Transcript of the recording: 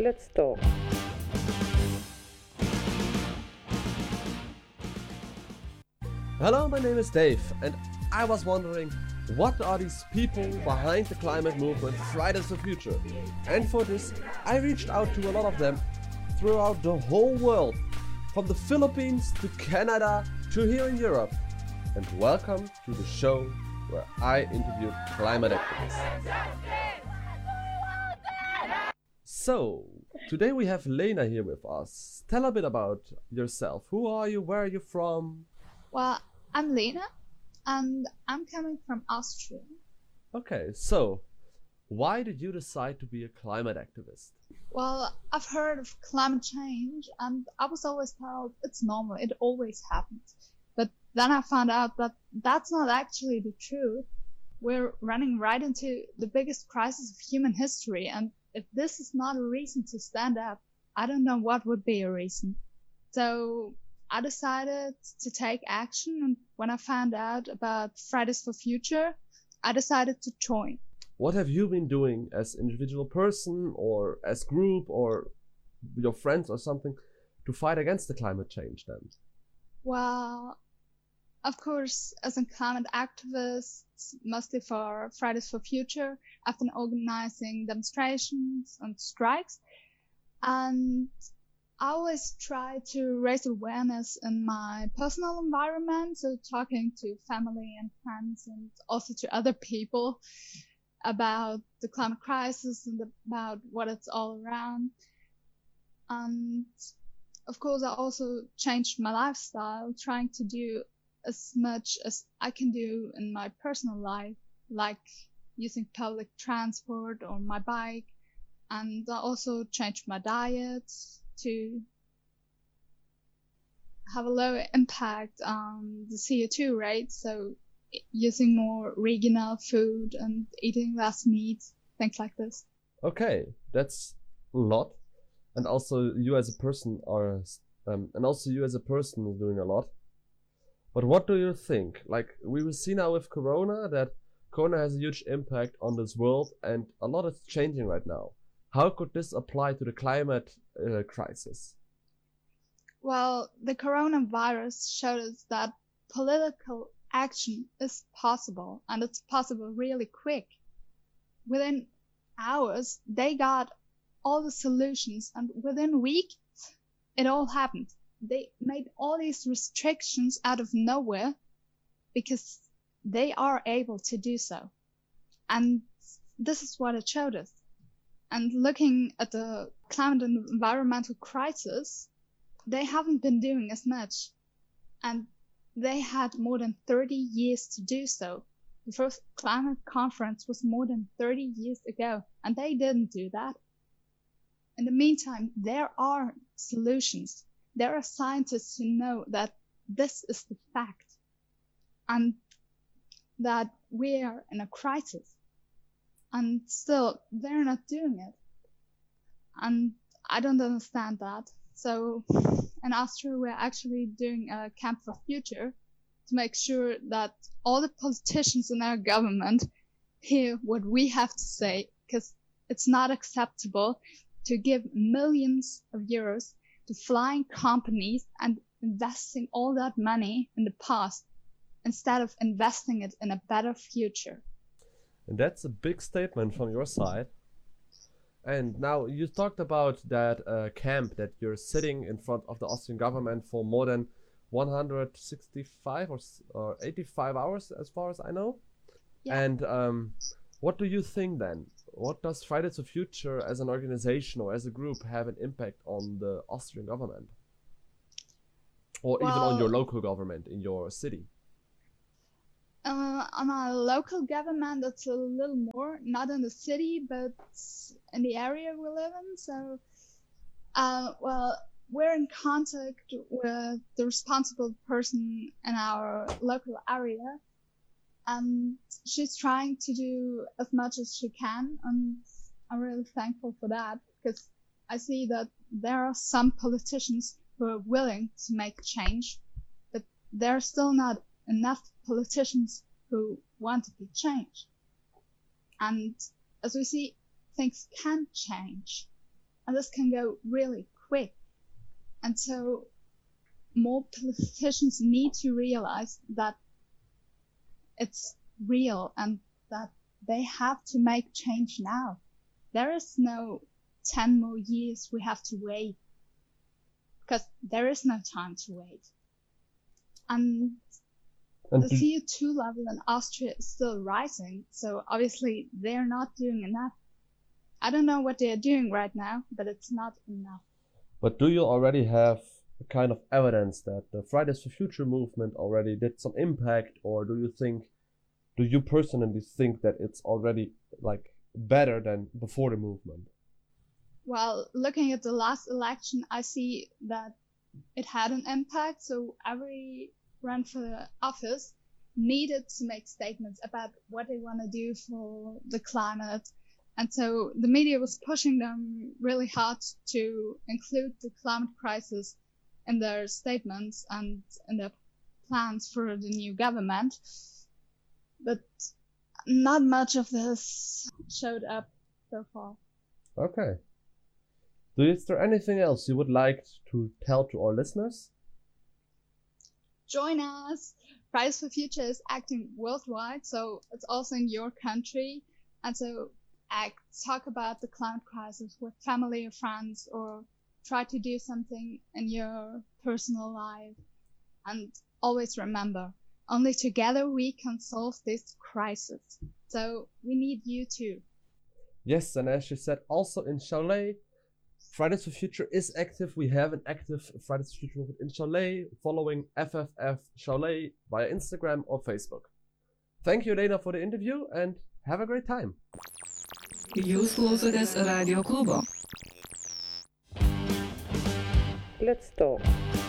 Let's talk. Hello, my name is Dave, and I was wondering, what are these people behind the climate movement Fridays for Future? And for this, I reached out to a lot of them throughout the whole world, from the Philippines to Canada to here in Europe. And welcome to the show where I interview climate activists. So, today we have Lena here with us. Tell a bit about yourself. Who are you? Where are you from? Well, I'm Lena, and I'm coming from Austria. Okay, so why did you decide to be a climate activist? Well, I've heard of climate change, and I was always told it's normal, it always happens. But then I found out that that's not actually the truth. We're running right into the biggest crisis of human history, and if this is not a reason to stand up, I don't know what would be a reason. So I decided to take action, and when I found out about Fridays for Future, I decided to join. What have you been doing as individual person or as group or your friends or something to fight against the climate change then? Well, of course, as a climate activist, mostly for Fridays for Future, I've been organizing demonstrations and strikes, and I always try to raise awareness in my personal environment, so talking to family and friends and also to other people about the climate crisis and about what it's all around. And of course, I also changed my lifestyle, trying to do as much as I can do in my personal life, like using public transport or my bike. And I also changed my diet to have a lower impact on the CO2 rate, so using more regional food and eating less meat, things like this. Okay, that's a lot. And also you as a person are doing a lot. But what do you think? Like, we will see now with Corona that Corona has a huge impact on this world and a lot is changing right now. How could this apply to the climate crisis? Well, the coronavirus showed us that political action is possible, and it's possible really quick. Within hours, they got all the solutions, and within weeks, it all happened. They made all these restrictions out of nowhere because they are able to do so. And this is what it showed us. And looking at the climate and environmental crisis, they haven't been doing as much. And they had more than 30 years to do so. The first climate conference was more than 30 years ago, and they didn't do that. In the meantime, there are solutions. There are scientists who know that this is the fact and that we are in a crisis. And still, they're not doing it. And I don't understand that. So in Austria, we're actually doing a Camp for Future to make sure that all the politicians in our government hear what we have to say, because it's not acceptable to give millions of euros to flying companies and investing all that money in the past instead of investing it in a better future. And that's a big statement from your side. And now you talked about that camp that you're sitting in front of the Austrian government for more than 165 or 85 hours, as far as I know. Yeah. And what do you think then? What does Fridays for Future as an organization or as a group have an impact on the Austrian government? Or even on your local government in your city? On our local government, it's a little more, not in the city, but in the area we live in. So, well, we're in contact with the responsible person in our local area, and she's trying to do as much as she can, and I'm really thankful for that, because I see that there are some politicians who are willing to make change, but there are still not enough politicians who want to be changed. And as we see, things can change. and this can go really quick. And so more politicians need to realize that it's real and that they have to make change now. There is no 10 more years we have to wait, because there is no time to wait. And the CO2 level in Austria is still rising, so obviously they're not doing enough. I don't know what they're doing right now, but it's not enough. But do you already have a kind of evidence that the Fridays for Future movement already did some impact, or do you personally think that it's already like better than before the movement? Well, looking at the last election, I see that it had an impact. So every run for the office needed to make statements about what they want to do for the climate. And so the media was pushing them really hard to include the climate crisis in their statements and in their plans for the new government. But not much of this showed up so far. Okay. Is there anything else you would like to tell to our listeners? Join us. Fridays for Future is acting worldwide, so it's also in your country. And so talk about the climate crisis with family or friends, or try to do something in your personal life. And always remember, only together we can solve this crisis. So we need you too. Yes, and as you said, also in Cholet, Fridays for Future is active. We have an active Fridays for Future movement in Cholet, following FFF Cholet via Instagram or Facebook. Thank you, Lena, for the interview, and have a great time. Jūs klausotės Radio klubo. Let's talk.